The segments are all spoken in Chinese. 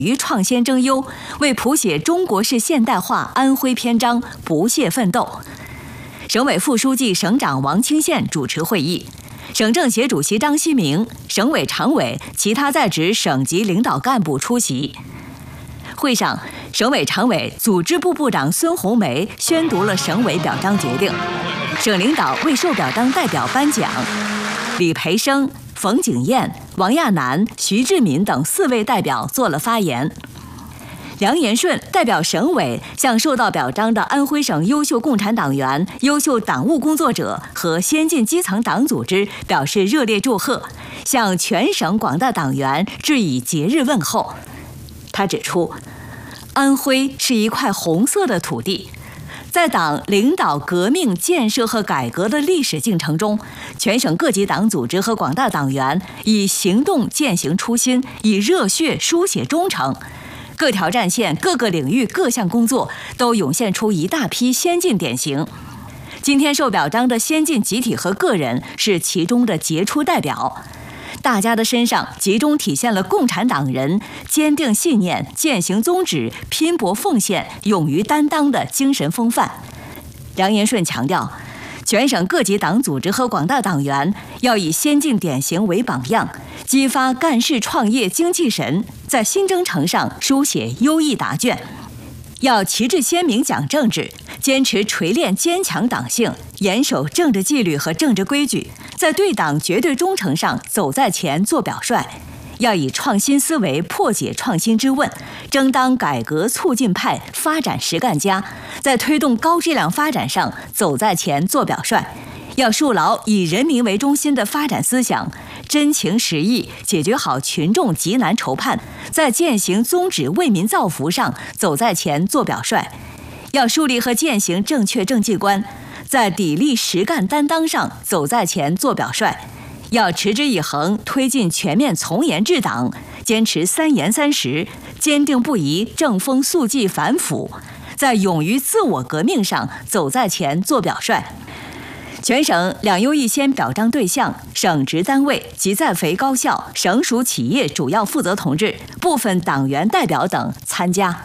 于创先争优，为谱写中国式现代化安徽篇章不懈奋斗。省委副书记、省长王清县主持会议，省政协主席张希明、省委常委、其他在职省级领导干部出席。会上，省委常委、组织部部长孙红梅宣读了省委表彰决定，省领导为受表彰代表颁奖。李培生、冯景燕、王亚楠、徐志敏等4位代表做了发言。梁延顺代表省委向受到表彰的安徽省优秀共产党员、优秀党务工作者和先进基层党组织表示热烈祝贺，向全省广大党员致以节日问候。他指出，安徽是一块红色的土地，在党领导革命、建设和改革的历史进程中，全省各级党组织和广大党员以行动践行初心，以热血书写忠诚。各条战线、各个领域、各项工作都涌现出一大批先进典型。今天受表彰的先进集体和个人是其中的杰出代表。大家的身上集中体现了共产党人坚定信念、践行宗旨、拼搏奉献、勇于担当的精神风范。梁延顺强调，全省各级党组织和广大党员要以先进典型为榜样，激发干事创业精气神，在新征程上书写优异答卷。要旗帜鲜明讲政治，坚持锤炼坚强党性，严守政治纪律和政治规矩，在对党绝对忠诚上走在前做表率。要以创新思维破解创新之问，争当改革促进派、发展实干家，在推动高质量发展上走在前做表率。要树牢以人民为中心的发展思想，真情实意解决好群众急难愁盼，在践行宗旨为民造福上走在前做表率。要树立和践行正确政绩观，在砥砺实干担当上走在前做表率。要持之以恒推进全面从严治党，坚持3严3实，坚定不移正风肃纪反腐，在勇于自我革命上走在前做表率。全省两优一先表彰对象、省直单位及在肥高校、省属企业主要负责同志、部分党员代表等参加。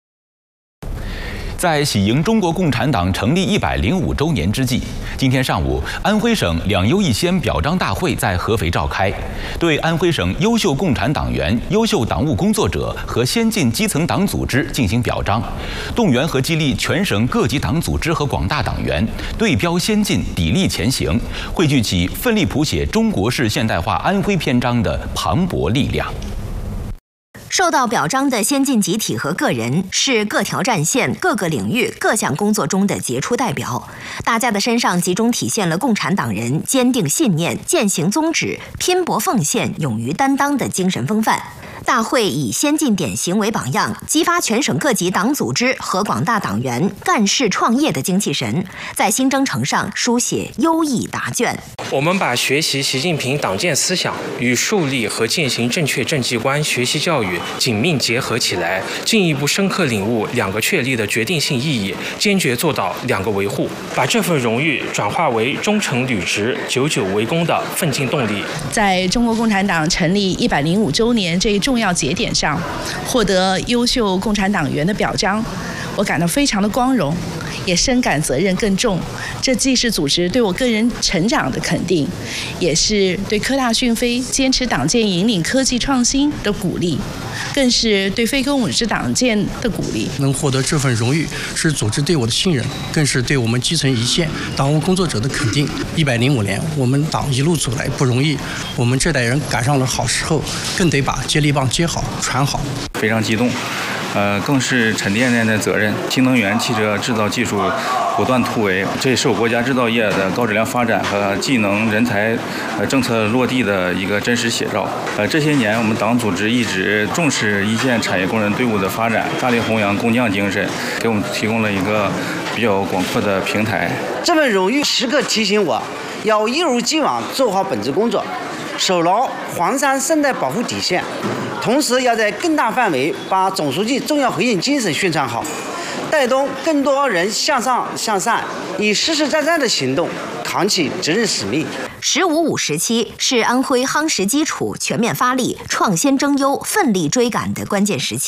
在喜迎中国共产党成立105周年之际，今天上午，安徽省两优一先表彰大会在合肥召开，对安徽省优秀共产党员、优秀党务工作者和先进基层党组织进行表彰，动员和激励全省各级党组织和广大党员对标先进、砥砺前行，汇聚起奋力谱写中国式现代化安徽篇章的磅礴力量。 受到表彰的先进集体和个人是各条战线、各个领域、各项工作中的杰出代表，大家的身上集中体现了共产党人坚定信念、践行宗旨、拼搏奉献、勇于担当的精神风范。大会以先进典型为榜样，激发全省各级党组织和广大党员干事创业的精气神，在新征程上书写优异答卷。 我们把学习习近平党建思想与树立和践行正确政绩观学习教育紧密结合起来，进一步深刻领悟2个确立的决定性意义，坚决做到2个维护，把这份荣誉转化为忠诚履职、久久为功的奋进动力。 在中国共产党成立105周年这一重要节点上，获得优秀共产党员的表彰，我感到非常的光荣，也深感责任更重。这既是组织对我个人成长的肯定，也是对科大讯飞坚持党建引领科技创新的鼓励，更是对非共治党建的鼓励。 能获得这份荣誉，是组织对我的信任，更是对我们基层一线党务工作者的肯定。105年，我们党一路走来不容易，我们这代人赶上了好时候，更得把接力棒接好、传好。 非常激动。更是沉甸甸的责任。新能源汽车制造技术不断突围，这也是我国家制造业的高质量发展和技能人才政策落地的一个真实写照。这些年，我们党组织一直重视一线产业工人队伍的发展，大力弘扬工匠精神，给我们提供了一个比较广阔的平台。 这份荣誉时刻提醒我，要一如既往做好本职工作，守牢黄山生态保护底线，同时要在更大范围把总书记重要核心精神宣传好， 带动更多人向上向善，以实实在在的行动扛起责任使命。 “15+5”时期是安徽夯实基础、全面发力、创新争优、奋力追赶的关键时期。